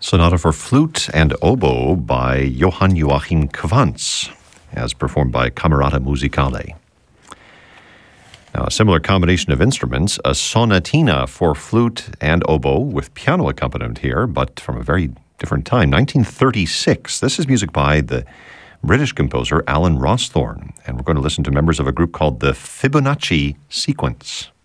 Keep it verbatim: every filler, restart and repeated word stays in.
Sonata for Flute and Oboe by Johann Joachim Quantz, as performed by Camerata Musicale. Now, a similar combination of instruments, a sonatina for flute and oboe with piano accompaniment here, but from a very different time, nineteen thirty-six. This is music by the British composer Alan Rawsthorne, and we're going to listen to members of a group called the Fibonacci Sequence.